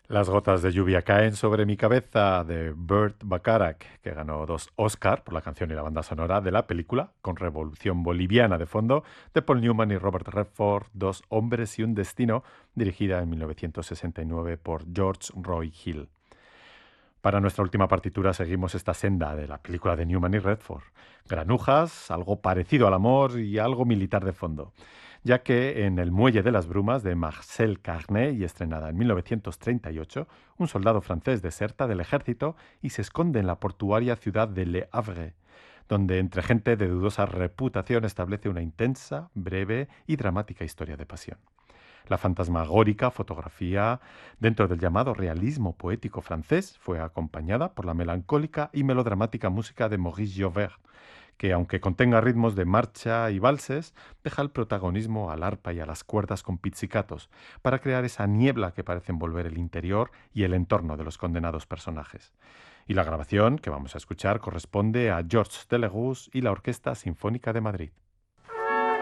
Las gotas de lluvia caen sobre mi cabeza de Burt Bacharach, que ganó 2 Oscar por la canción y la banda sonora de la película, con Revolución Boliviana de fondo, de Paul Newman y Robert Redford, Dos hombres y un destino, dirigida en 1969 por George Roy Hill. Para nuestra última partitura seguimos esta senda de la película de Newman y Redford. Granujas, algo parecido al amor y algo militar de fondo, ya que en El muelle de las brumas de Marcel Carné y estrenada en 1938, un soldado francés deserta del ejército y se esconde en la portuaria ciudad de Le Havre, donde entre gente de dudosa reputación establece una intensa, breve y dramática historia de pasión. La fantasmagórica fotografía dentro del llamado realismo poético francés fue acompañada por la melancólica y melodramática música de Maurice Jaubert, que aunque contenga ritmos de marcha y valses, deja el protagonismo al arpa y a las cuerdas con pizzicatos, para crear esa niebla que parece envolver el interior y el entorno de los condenados personajes. Y la grabación que vamos a escuchar corresponde a Georges Delegouz y la Orquesta Sinfónica de Madrid.